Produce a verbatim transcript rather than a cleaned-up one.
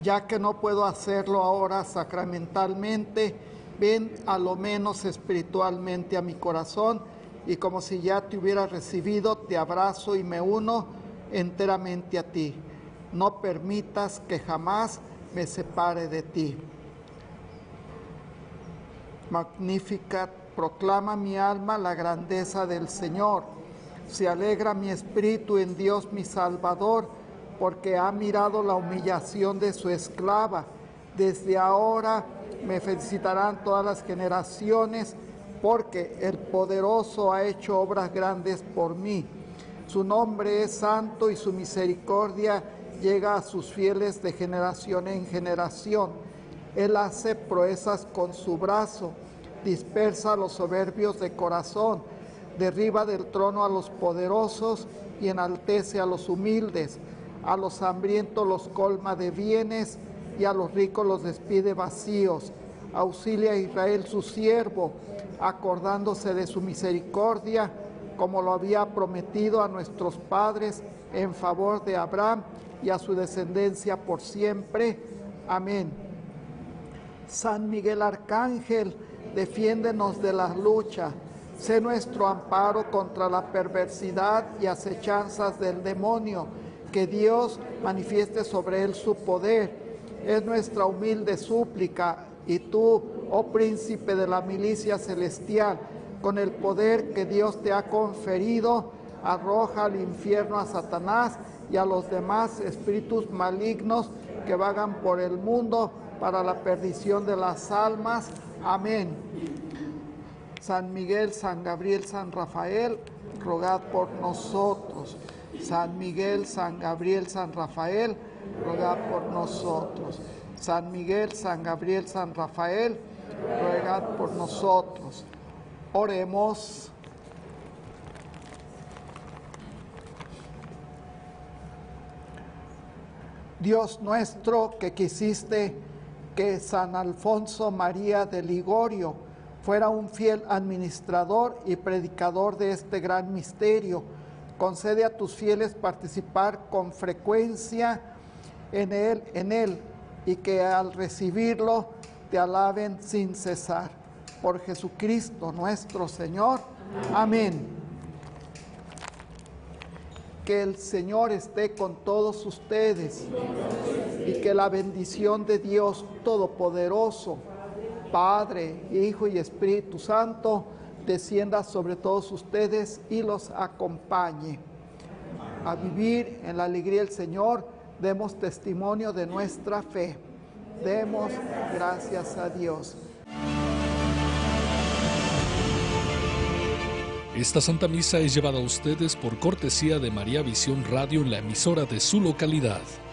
Ya que no puedo hacerlo ahora sacramentalmente, ven a lo menos espiritualmente a mi corazón y como si ya te hubiera recibido, te abrazo y me uno enteramente a ti. No permitas que jamás me separe de ti. Magnificat, proclama mi alma la grandeza del Señor. Se alegra mi espíritu en Dios mi Salvador, porque ha mirado la humillación de su esclava. Desde ahora me felicitarán todas las generaciones, porque el poderoso ha hecho obras grandes por mí. Su nombre es santo y su misericordia llega a sus fieles de generación en generación. Él hace proezas con su brazo, dispersa a los soberbios de corazón, derriba del trono a los poderosos y enaltece a los humildes. A los hambrientos los colma de bienes y a los ricos los despide vacíos. Auxilia a Israel su siervo, acordándose de su misericordia, como lo había prometido a nuestros padres, en favor de Abraham y a su descendencia por siempre. Amén. San Miguel Arcángel, defiéndenos de la lucha. Sé nuestro amparo contra la perversidad y acechanzas del demonio. Que Dios manifieste sobre él su poder. Es nuestra humilde súplica. Y tú, oh príncipe de la milicia celestial, con el poder que Dios te ha conferido, arroja al infierno a Satanás y a los demás espíritus malignos que vagan por el mundo para la perdición de las almas. Amén. San Miguel, San Gabriel, San Rafael, rogad por nosotros. San Miguel, San Gabriel, San Rafael, rogad por nosotros. San Miguel, San Gabriel, San Rafael, rogad por nosotros. Oremos. Dios nuestro, que quisiste que San Alfonso María de Ligorio fuera un fiel administrador y predicador de este gran misterio, concede a tus fieles participar con frecuencia en él, en él, y que al recibirlo te alaben sin cesar. Por Jesucristo nuestro Señor. Amén. Que el Señor esté con todos ustedes y que la bendición de Dios Todopoderoso, Padre, Hijo y Espíritu Santo, descienda sobre todos ustedes y los acompañe. A vivir en la alegría del Señor, demos testimonio de nuestra fe. Demos gracias a Dios. Esta Santa Misa es llevada a ustedes por cortesía de María Visión Radio en la emisora de su localidad.